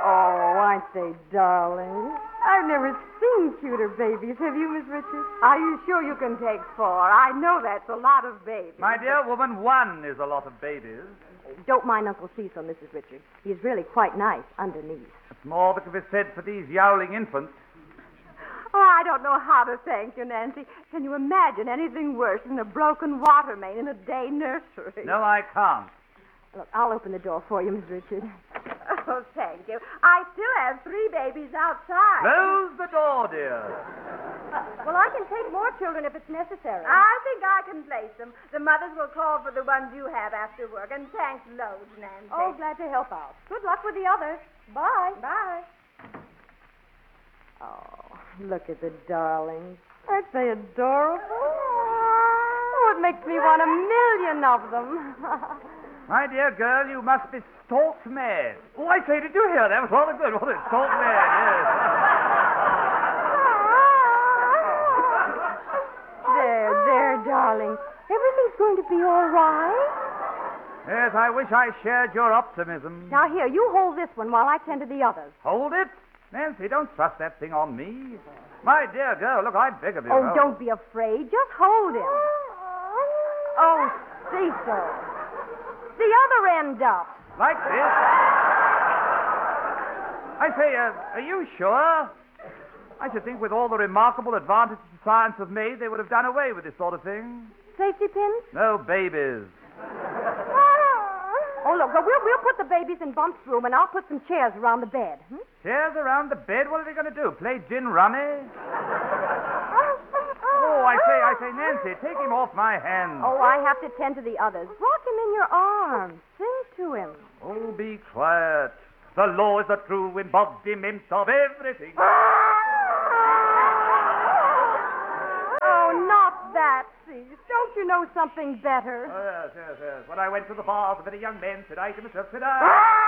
Oh, aren't they darling? I've never seen cuter babies. Have you, Miss Richards? Are you sure you can take 4? I know that's a lot of babies. My dear woman, 1 is a lot of babies. Don't mind Uncle Cecil, Mrs. Richards. He's really quite nice underneath. It's more that can be said for these yowling infants. Oh, I don't know how to thank you, Nancy. Can you imagine anything worse than a broken water main in a day nursery? No, I can't. Look, I'll open the door for you, Miss Richards. Oh, thank you. I still have 3 babies outside. Close the door, dear. Well, I can take more children if it's necessary. I think I can place them. The mothers will call for the ones you have after work. And thanks loads, Nancy. Oh, glad to help out. Good luck with the others. Bye. Bye. Oh, look at the darlings. Aren't they adorable? Oh, it makes me want 1,000,000 of them. My dear girl, you must be stalk mad. Oh, I say, did you hear that? That was rather good, wasn't it? Stalk mad, yes. There, darling. Everything's going to be all right. Yes, I wish I shared your optimism. Now, here, you hold this one while I tend to the others. Hold it? Nancy, don't thrust that thing on me. My dear girl, look, I beg of you. Oh, don't be afraid. Just hold him. Oh, Cecil. The other end up. Like this? I say, are you sure? I should think with all the remarkable advances science has made, they would have done away with this sort of thing. Safety pins? No babies. Oh, look, we'll put the babies in Bump's room, and I'll put some chairs around the bed. Chairs around the bed? What are they going to do? Play gin rummy? Oh, I say, Nancy, take him off my hands. Oh, I have to tend to the others. Rock him in your arms. Sing to him. Oh, be quiet. The law is the true embodiment of everything. Oh, not that, Cease. Don't you know something better? Oh, yes. When I went to the bar, the very young man said I to myself, said I...